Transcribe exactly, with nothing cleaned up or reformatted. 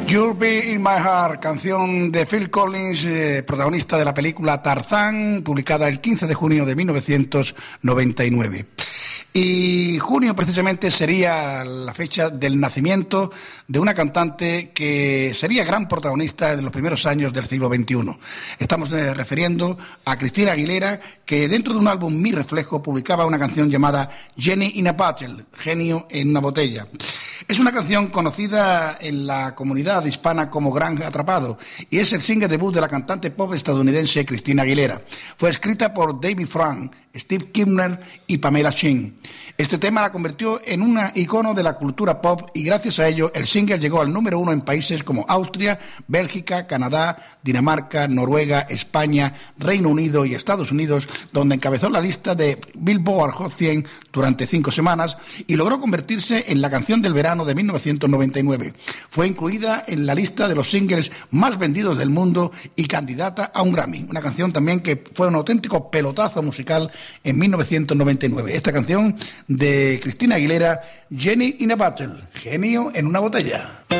You'll Be in My Heart, canción de Phil Collins, eh, protagonista de la película Tarzán, publicada el quince de junio de mil novecientos noventa y nueve. Y junio precisamente sería la fecha del nacimiento de una cantante que sería gran protagonista en los primeros años del siglo veintiuno. Estamos eh, refiriendo a Cristina Aguilera, que dentro de un álbum Mi Reflejo publicaba una canción llamada Genie in a Bottle, genio en una botella. Es una canción conocida en la comunidad hispana como Gran Atrapado y es el single debut de la cantante pop estadounidense Cristina Aguilera. Fue escrita por David Frank, Steve Kibner y Pamela Chin. Este tema la convirtió en un icono de la cultura pop y gracias a ello el single llegó al número uno en países como Austria, Bélgica, Canadá, Dinamarca, Noruega, España, Reino Unido y Estados Unidos, donde encabezó la lista de Billboard Hot cien durante cinco semanas y logró convertirse en la canción del verano de mil novecientos noventa y nueve. Fue incluida en la lista de los singles más vendidos del mundo y candidata a un Grammy. Una canción también que fue un auténtico pelotazo musical en mil novecientos noventa y nueve. Esta canción de Cristina Aguilera, Genie in a Bottle, genio en una botella.